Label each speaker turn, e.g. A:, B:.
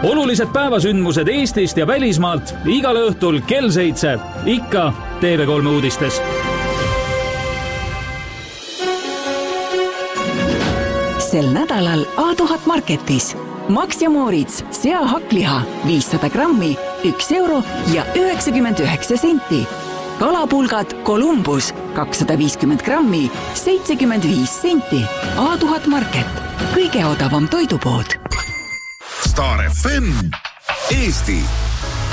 A: Olulised päevasündmused Eestist ja välismaalt igal õhtul kell 7, ikka TV3 uudistes.
B: Sel nädalal A1000 Marketis. Max ja Moritz seahakliha 500 grammi, 1 euro ja 99 senti. Kalapulgad Columbus 250 grammi, 75 senti. A1000 Market. Kõige odavam toidupood.
C: Star FM Eesti